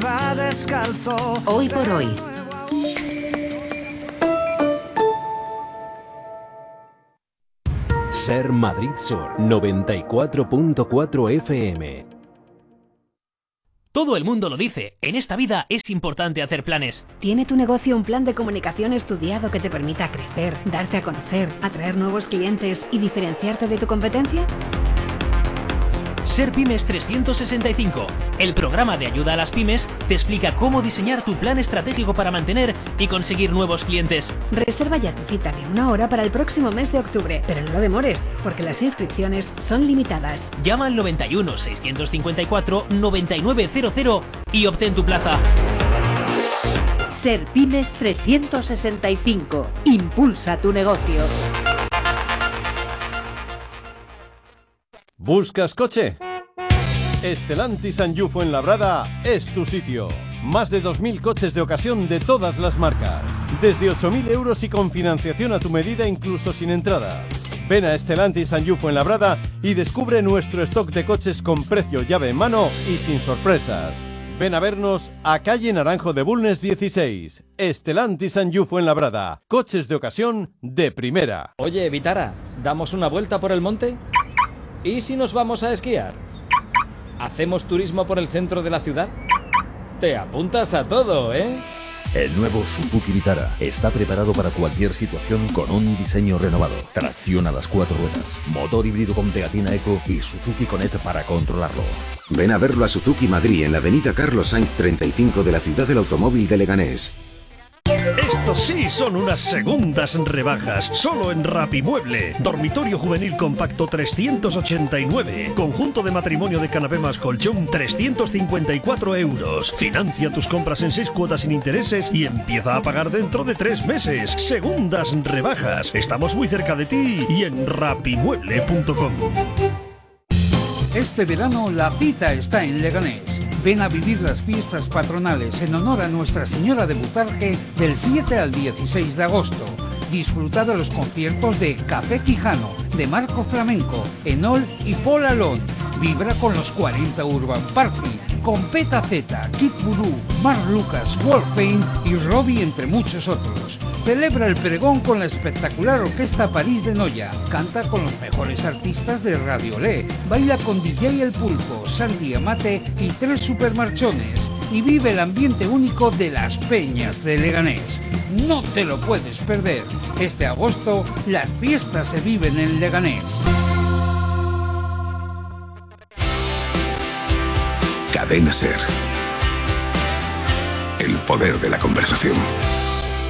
va descalzo. Hoy por hoy. Ser Madrid Sur 94.4 FM. Todo el mundo lo dice, en esta vida es importante hacer planes. ¿Tiene tu negocio un plan de comunicación estudiado que te permita crecer, darte a conocer, atraer nuevos clientes y diferenciarte de tu competencia? Ser Pymes 365, el programa de ayuda a las pymes, te explica cómo diseñar tu plan estratégico para mantener y conseguir nuevos clientes. Reserva ya tu cita de 1 hora para el próximo mes de octubre, pero no lo demores, porque las inscripciones son limitadas. Llama al 91 654 9900 y obtén tu plaza. Ser Pymes 365. Impulsa tu negocio. ¿Buscas coche? Stellantis Sanyu Fuenlabrada es tu sitio. Más de 2.000 coches de ocasión de todas las marcas. Desde 8.000 euros y con financiación a tu medida incluso sin entrada. Ven a Stellantis Sanyu Fuenlabrada y descubre nuestro stock de coches con precio llave en mano y sin sorpresas. Ven a vernos a calle Naranjo de Bulnes 16. Stellantis Sanyu Fuenlabrada. Coches de ocasión de primera. Oye, Vitara, ¿damos una vuelta por el monte? ¿Y si nos vamos a esquiar? ¿Hacemos turismo por el centro de la ciudad? Te apuntas a todo, ¿eh? El nuevo Suzuki Vitara está preparado para cualquier situación con un diseño renovado. Tracción a las 4 ruedas, motor híbrido con pegatina Eco y Suzuki Connect para controlarlo. Ven a verlo a Suzuki Madrid en la avenida Carlos Sainz 35 de la ciudad del automóvil de Leganés. Estos sí son unas segundas rebajas, solo en Rapimueble. Dormitorio juvenil compacto 389. Conjunto de matrimonio de canapé más colchón 354 euros. Financia tus compras en 6 cuotas sin intereses y empieza a pagar dentro de 3 meses. Segundas rebajas. Estamos muy cerca de ti y en rapimueble.com. Este verano la cita está en Leganés. Ven a vivir las fiestas patronales en honor a Nuestra Señora de Butarque del 7 al 16 de agosto. Disfruta de los conciertos de Café Quijano, de Marco Flamenco, Enol y Paul Alon. Vibra con los 40 Urban Party, con Peta Z, Kid Voodoo, Marc Lucas, Wolfpain y Robbie, entre muchos otros. Celebra el pregón con la espectacular Orquesta París de Noya. Canta con los mejores artistas de Radio Olé. Baila con DJ El Pulpo, Santi Amate y 3 supermarchones. Y vive el ambiente único de las Peñas de Leganés. No te lo puedes perder. Este agosto, las fiestas se viven en Leganés. Cadena Ser. El poder de la conversación.